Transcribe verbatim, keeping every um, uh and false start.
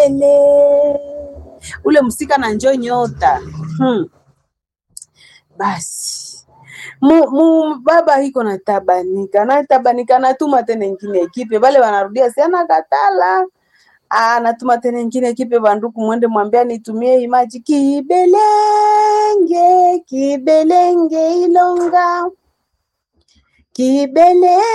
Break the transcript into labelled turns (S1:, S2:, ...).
S1: ule msika na njoo nyota. Hmm. Basi mu, mu baba hiko na tabanika na tabanika natuma tena ingine ekipe wale wanarudia sana katala. Ah, natuma tena ingine ekipe banduku mwende mwambia nitumie imaji kibelenge kibelenge ilonga kibele